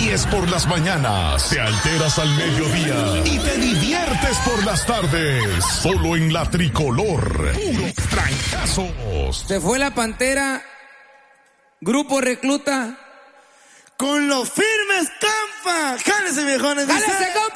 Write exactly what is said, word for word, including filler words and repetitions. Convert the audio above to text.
ríes por las mañanas, te alteras al mediodía y te diviertes por las tardes. Solo en la Tricolor. Puros trancazos. Se fue la Pantera, Grupo Recluta. Con los firmes, Campa. Jálese, viejones. ¡Jálese, compa!